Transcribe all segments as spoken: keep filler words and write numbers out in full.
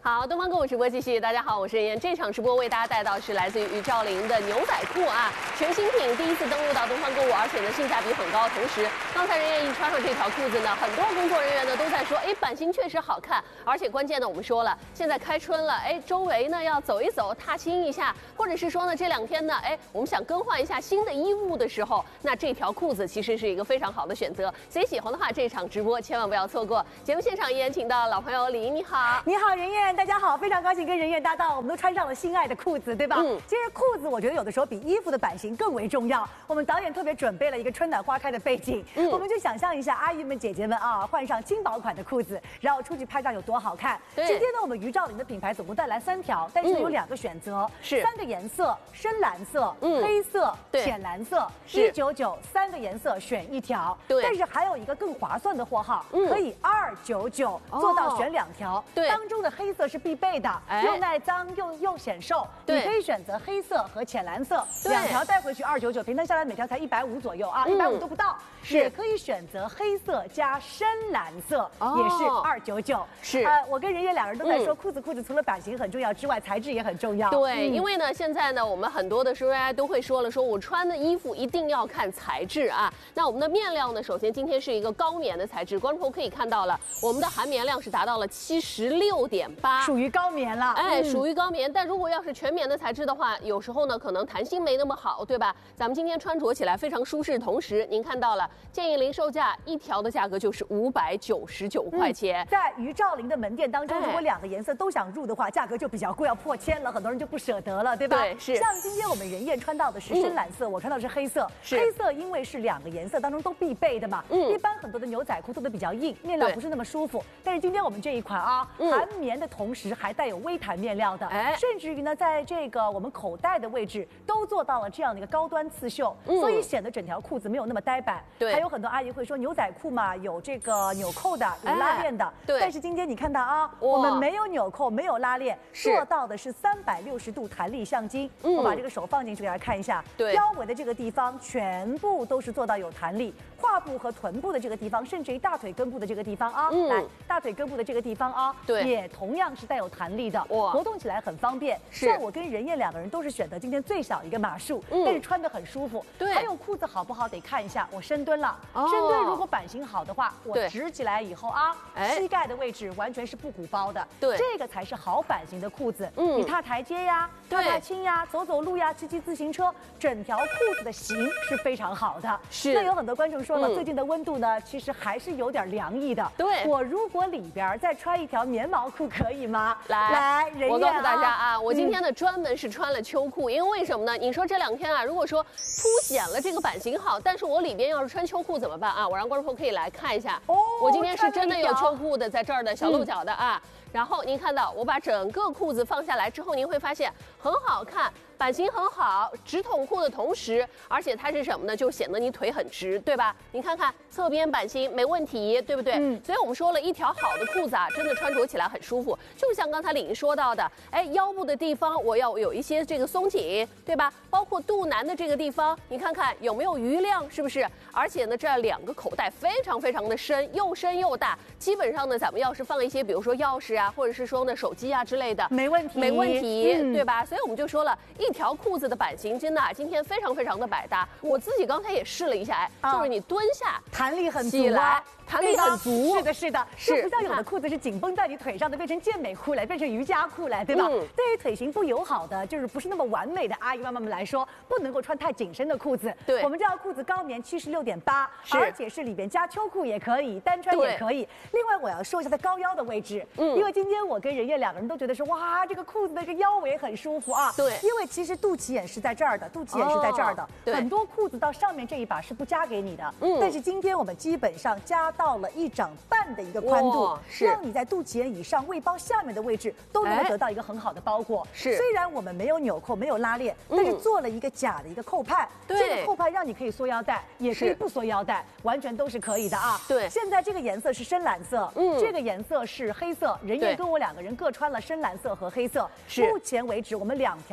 好，东方购物直播继续。大家好，我是任燕。这场直播为大家带到是来自于于兆林的牛仔裤啊，全新品，第一次登陆到东方购物，而且呢性价比很高。同时，刚才任燕一穿上这条裤子呢，很多工作人员呢都在说，哎，版型确实好看，而且关键呢我们说了，现在开春了，哎，周围呢要走一走，踏青一下，或者是说呢这两天呢，哎，我们想更换一下新的衣物的时候，那这条裤子其实是一个非常好的选择。所以喜欢的话，这场直播千万不要错过。节目现场依然请到老朋友李莹，你好， 你好，任燕。大家好，非常高兴跟任燕搭档，我们都穿上了心爱的裤子，对吧？嗯，其实裤子我觉得有的时候比衣服的版型更为重要。我们导演特别准备了一个春暖花开的背景，嗯，我们就想象一下阿姨们、姐姐们啊，换上轻薄款的裤子，然后出去拍照有多好看。今天呢，我们于兆林的品牌总共带来三条，但是有两个选择，是三个颜色：深蓝色、嗯、黑色、浅蓝色，一九九，三个颜色选一条。对，但是还有一个更划算的货号，嗯，可以二九九做到选两条。对，当中的黑色是必备的。哎、又耐脏又又显瘦，你可以选择黑色和浅蓝色，两条带回去二九九，平摊下来每条才一百五左右啊，一百五都不到。也可以选择黑色加深蓝色，哦、也是二九九。是，呃，我跟任燕两个人都在说，嗯、裤子裤子除了版型很重要之外，材质也很重要。 对，嗯、因为呢，现在呢，我们很多的时候大家都会说了，说我穿的衣服一定要看材质啊。那我们的面料呢，首先今天是一个高棉的材质，观众朋友可以看到了，我们的含棉量是达到了七十六点八， 属于高棉了。 哎，嗯、属于高棉。但如果要是全棉的材质的话，有时候呢可能弹性没那么好，对吧？咱们今天穿着起来非常舒适，同时您看到了，建议零售价一条的价格就是五百九十九块钱。 嗯、在于兆林的门店当中，如果两个颜色都想入的话，价格就比较贵，要破千了，很多人就不舍得了，对吧？ 对，是。 像今天我们任燕穿到的是深蓝色，嗯、我穿到的是黑色。是。黑色因为是两个颜色当中都必备的嘛，嗯，一般很多的牛仔裤做的比较硬，面料不是那么舒服。但是今天我们这一款啊，嗯、含棉的同时还带有微弹面料的，哎，甚至于呢，在这个我们口袋的位置都做到了这样的一个高端刺绣，嗯、所以显得整条裤子没有那么呆板。对，还有很多阿姨会说牛仔裤嘛，有这个纽扣的，有拉链的，哎、对。但是今天你看到啊，我们没有纽扣，没有拉链，做到的是三百六十度弹力橡筋。嗯，我把这个手放进去给大家看一下，对，腰围的这个地方全部都是做到有弹力，胯部和臀部的这个地方，甚至于大腿根部的这个地方啊，嗯、来大腿根部的这个地方啊，对，也同样是带有弹力的，哇，活动起来很方便。像我跟任燕两个人都是选择今天最小一个码数，嗯、但是穿得很舒服。对，还有裤子好不好得看一下，我深蹲了，哦、深蹲如果版型好的话，我直起来以后啊，膝盖的位置完全是不鼓包的，对，这个才是好版型的裤子。嗯，你踏台阶呀，踏踏青呀，走走路呀，骑骑自行车，整条裤子的型是非常好的。是，那有很多观众说了，嗯、最近的温度呢，其实还是有点凉意的。对，我如果里边再穿一条棉毛裤可以吗？来来，任燕、啊， 我告诉大家啊，我今天呢、嗯、专门是穿了秋裤，因为为什么呢？你说这两天啊，如果说凸显了这个版型好，但是我里边要是穿秋裤怎么办啊？我让观众朋友可以来看一下。哦，我今天是真的有秋裤的，在这儿的小露脚的啊。嗯、然后您看到我把整个裤子放下来之后，您会发现很好看。版型很好，直筒裤的同时，而且它是什么呢？就显得你腿很直，对吧？你看看侧边版型没问题，对不对？嗯。所以我们说了一条好的裤子啊，真的穿着起来很舒服。就像刚才李莹说到的，哎，腰部的地方我要有一些这个松紧，对吧？包括肚腩的这个地方，你看看有没有余量，是不是？而且呢，这两个口袋非常非常的深，又深又大。基本上呢，咱们要是放一些，比如说钥匙啊，或者是说呢手机啊之类的， 没问题， 没问题，嗯、对吧？所以我们就说了一。条裤子的版型真的啊，今天非常非常的百搭。我自己刚才也试了一下，哎，啊、就是你蹲下， 弹力很足， 起来弹力很足。 是的，是的，是不像有的裤子是紧绷在你腿上的，变成健美裤来，变成瑜伽裤来，对吧？嗯、对于腿型不友好的，就是不是那么完美的阿姨妈妈们来说，不能够穿太紧身的裤子。对，我们这条裤子高棉七十六点八，而且是里边加秋裤也可以，单穿也可以。另外我要说一下它高腰的位置，嗯，因为今天我跟任燕两个人都觉得说，哇，这个裤子的这个腰围很舒服啊。对，因为其实肚脐眼是在这儿的，肚脐眼是在这儿的。哦、很多裤子到上面这一把是不加给你的，嗯，但是今天我们基本上加到了一掌半的一个宽度，让你在肚脐眼以上、胃包下面的位置都能够得到一个很好的包裹。是，虽然我们没有纽扣、没有拉链，但是做了一个假的一个扣判，嗯、这个扣判让你可以缩腰带，也可以不缩腰带，完全都是可以的啊。对，现在这个颜色是深蓝色，嗯，这个颜色是黑色。任燕跟我两个人各穿了深蓝色和黑色。是，目前为止我们两条组二。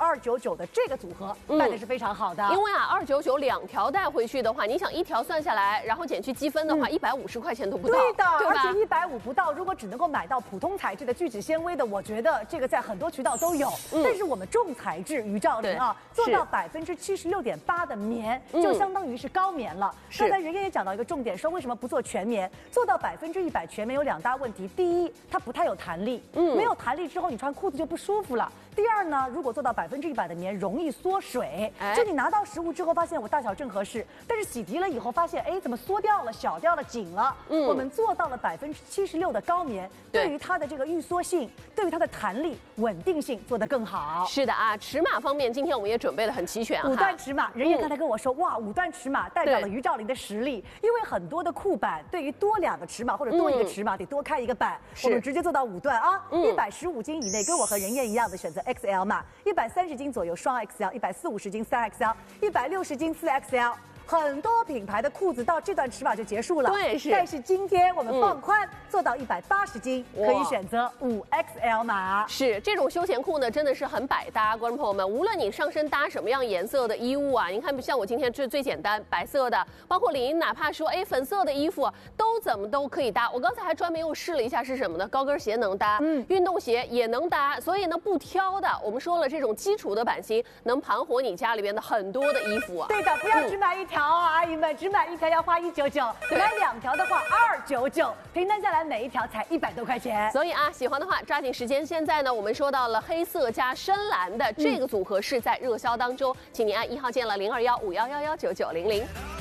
二九九的这个组合卖的是非常好的。 因为啊，二九九两条带回去的话，你想一条算下来，然后减去积分的话，一百五十块钱都不到。 对的， 对而且一百五不到，如果只能够买到普通材质的聚酯纤维的，我觉得这个在很多渠道都有。嗯、但是我们重材质于兆林啊，做到百分之七十六点八的棉，就相当于是高棉了。刚才人家也讲到一个重点，说为什么不做全棉？做到百分之一百全棉有两大问题：第一，它不太有弹力，嗯，没有弹力之后，你穿裤子就不舒服了。第二呢，如果做到百分之一百的棉，容易缩水。哎、就你拿到实物之后，发现我大小正合适，但是洗涤了以后发现，哎，怎么缩掉了、小掉了、紧了？嗯，我们做到了百分之七十六的高棉，对于它的这个预缩性，对于它的弹力、稳定性做得更好。 是的啊，尺码方面，今天我们也准备的很齐全哈。 五段尺码，人也刚才跟我说，嗯、哇，五段尺码代表了于兆林的实力，因为很多的裤版对于多两个尺码或者多一个尺码、嗯、得多开一个版，我们直接做到五段啊，一百十五斤以内，跟我和人燕一样的选择 X L 码。一百三十斤左右双 X L， 一百四五十斤三 X L， 一百六十斤四 X L。很多品牌的裤子到这段尺码就结束了， 对，是。 但是今天我们放宽、嗯、做到一百八十斤，可以选择五 X L 码。 是这种休闲裤呢，真的是很百搭，观众朋友们，无论你上身搭什么样颜色的衣物啊，你看像我今天最最简单白色的，包括领，哪怕说哎粉色的衣服都怎么都可以搭。我刚才还专门又试了一下是什么呢？高跟鞋能搭，嗯，运动鞋也能搭，所以呢不挑的。我们说了，这种基础的版型能盘活你家里边的很多的衣服啊。 对的，不要只买一条。啊，阿姨们只买一条要花一九九，买两条的话二九九，平摊下来每一条才一百多块钱。 所以啊，喜欢的话抓紧时间。现在呢，我们说到了黑色加深蓝的这个组合是在热销当中，请您按一号键了零二幺五幺幺幺九九零零。